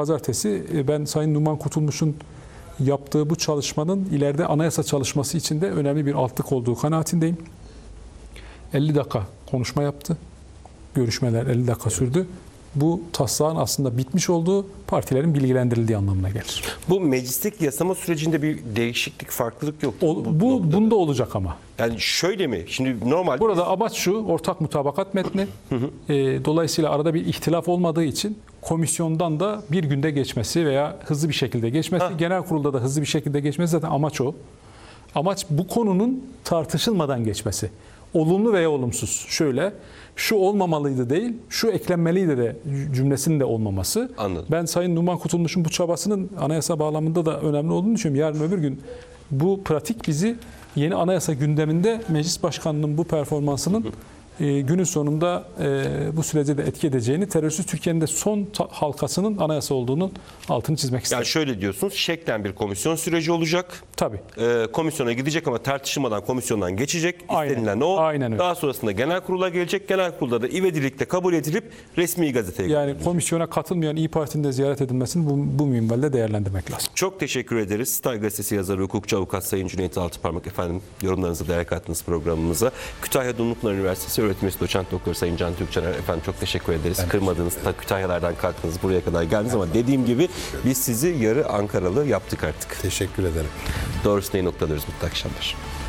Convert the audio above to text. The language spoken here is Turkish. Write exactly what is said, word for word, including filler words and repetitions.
pazartesi e, ben Sayın Numan Kurtulmuş'un yaptığı bu çalışmanın ileride anayasa çalışması için de önemli bir altlık olduğu kanaatindeyim. elli dakika konuşma yaptı. Görüşmeler elli dakika sürdü. Bu taslağın aslında bitmiş olduğu, partilerin bilgilendirildiği anlamına gelir. Bu meclisteki yasama sürecinde bir değişiklik, farklılık yok. O, bu, bu bunda olacak ama. Yani şöyle mi? Şimdi normal... Burada amaç şu, ortak mutabakat metni. Hı hı. E, dolayısıyla arada bir ihtilaf olmadığı için komisyondan da bir günde geçmesi veya hızlı bir şekilde geçmesi, ha. genel kurulda da hızlı bir şekilde geçmesi, zaten amaç o. Amaç bu konunun tartışılmadan geçmesi. Olumlu veya olumsuz. Şöyle, şu olmamalıydı değil, şu eklenmeliydi de cümlesinin de olmaması. Anladım. Ben Sayın Numan Kurtulmuş'un bu çabasının anayasa bağlamında da önemli olduğunu düşünüyorum. Yarın öbür gün bu pratik bizi yeni anayasa gündeminde meclis başkanının bu performansının e, günün sonunda e, bu sürece de etki edeceğini, terörsüz Türkiye'nin de son halkasının anayasa olduğunun altını çizmek istedim. Yani şöyle diyorsunuz, şeklen bir komisyon süreci olacak. Tabii. E, komisyona gidecek ama tartışmadan komisyondan geçecek. İstenilen Aynen. o. Aynen öyle. Daha sonrasında genel kurula gelecek. Genel kurulda da ivedilikle kabul edilip resmi gazeteye Yani gönderilecek. komisyona katılmayan İYİ Parti'nin de ziyaret edilmesini bu, bu minvalde değerlendirmek lazım. Çok teşekkür ederiz. Star Gazetesi yazarı, hukukçu, avukat Sayın Cüneyt Altıparmak efendim, yorumlarınızı değer kattınız programımıza. Kütahya Dumlupınar Üniversitesi öğretim üyesi doçent doktor Sayın Can Türkçener efendim, çok teşekkür ederiz. Ben Kırmadınız, ta Kütahyalardan kalktınız, buraya kadar geldiniz ama dediğim gibi biz sizi yarı Ankaralı yaptık artık. Teşekkür ederim. Doğrusunu noktalıyoruz. Mutlu akşamlar.